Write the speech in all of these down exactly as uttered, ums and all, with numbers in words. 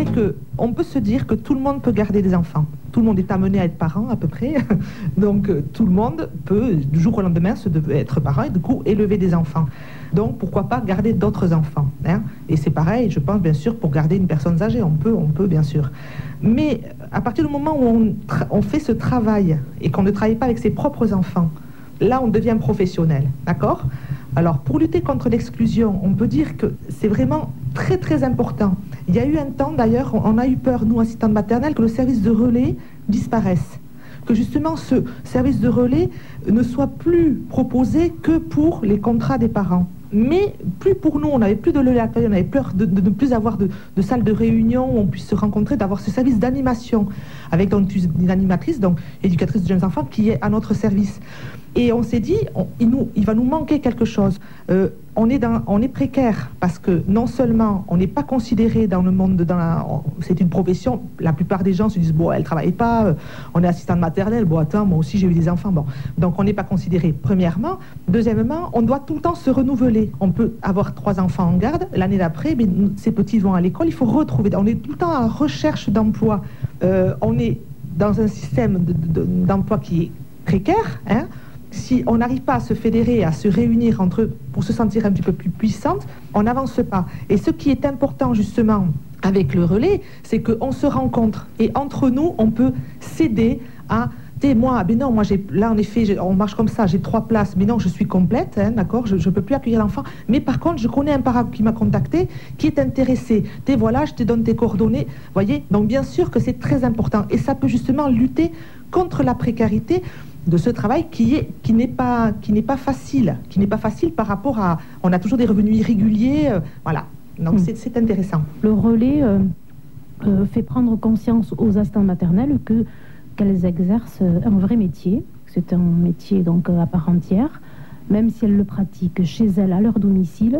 qu'on peut se dire que tout le monde peut garder des enfants. Tout le monde est amené à être parent à peu près. Donc euh, tout le monde peut, du jour au lendemain, se de- être parent et du coup élever des enfants. Donc pourquoi pas garder d'autres enfants, hein. Et c'est pareil, je pense bien sûr, pour garder une personne âgée, on peut, on peut bien sûr. Mais à partir du moment où on, tra- on fait ce travail et qu'on ne travaille pas avec ses propres enfants, là on devient professionnel, d'accord ? Alors pour lutter contre l'exclusion, on peut dire que c'est vraiment très très important. Il y a eu un temps d'ailleurs, on a eu peur, nous assistantes maternelles, que le service de relais disparaisse. Que justement ce service de relais ne soit plus proposé que pour les contrats des parents. Mais plus pour nous, on n'avait plus de relais accueil, on avait peur de ne plus avoir de, de salle de réunion où on puisse se rencontrer, d'avoir ce service d'animation avec donc, une animatrice, donc éducatrice de jeunes enfants, qui est à notre service. Et on s'est dit, on, il, nous, il va nous manquer quelque chose. Euh, on, est dans, on est précaire parce que non seulement on n'est pas considéré dans le monde, dans la, on, c'est une profession, la plupart des gens se disent, bon, elle ne travaille pas, euh, on est assistante maternelle, bon, attends, moi aussi j'ai eu des enfants, bon. Donc on n'est pas considéré, premièrement. Deuxièmement, on doit tout le temps se renouveler. On peut avoir trois enfants en garde, l'année d'après, mais ces petits vont à l'école, il faut retrouver, on est tout le temps en recherche d'emploi. Euh, on est dans un système de, de, d'emploi qui est précaire, hein. Si on n'arrive pas à se fédérer, à se réunir entre eux pour se sentir un petit peu plus puissante, on n'avance pas. Et ce qui est important justement avec le relais, c'est qu'on se rencontre. Et entre nous, on peut s'aider à... T'es moi, ben non, moi j'ai, là en effet, j'ai, on marche comme ça, j'ai trois places, mais non, je suis complète, hein, d'accord, je ne peux plus accueillir l'enfant. Mais par contre, je connais un parent qui m'a contacté, qui est intéressé. T'es voilà, je te donne tes coordonnées, voyez. Donc bien sûr que c'est très important. Et ça peut justement lutter contre la précarité de ce travail qui est qui n'est pas qui n'est pas facile, qui n'est pas facile par rapport à, on a toujours des revenus irréguliers, euh, voilà. Donc mmh. c'est, c'est intéressant. Le relais euh, euh, fait prendre conscience aux assistantes maternelles que qu'elles exercent un vrai métier. C'est un métier donc à part entière, même si elles le pratiquent chez elles à leur domicile.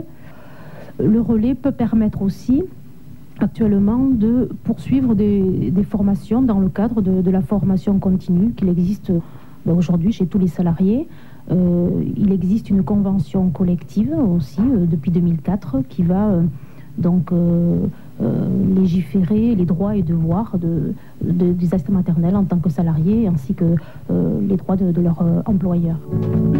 Le relais peut permettre aussi actuellement de poursuivre des, des formations dans le cadre de, de la formation continue qu'il existe aujourd'hui chez tous les salariés. Euh, il existe une convention collective aussi euh, depuis deux mille quatre qui va euh, donc euh, euh, légiférer les droits et devoirs de, de, des assistantes maternelles en tant que salariés ainsi que euh, les droits de, de leurs euh, employeurs.